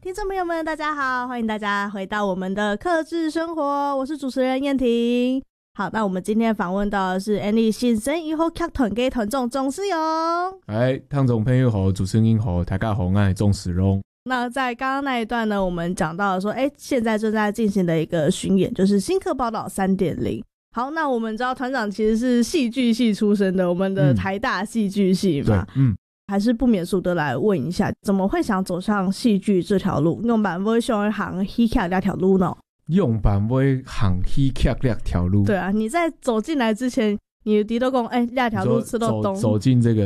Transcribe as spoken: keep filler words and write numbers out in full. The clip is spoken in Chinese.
听众朋友们大家好，欢迎大家回到我们的客制生活，我是主持人燕婷。好，那我们今天访问到的是 Andy 新生以后剧团嘅团长钟思荣。 哎，听众朋友好，主持人好，大家好，我是钟思荣。 那在刚刚那一段呢，我们讲到了说，哎，现在正在进行的一个巡演，就是新课报道 三点零。好，那我们知道团长其实是戏剧系出身的，我们的台大戏剧系嘛， 嗯， 还是不免俗的来问一下，怎么会想走上戏剧这条路？用版会想行戏剧那条路呢？ 用版会行戏剧那条路？ 对啊，你在走进来之前，你的都讲，哎，那条路吃到东， 走进这个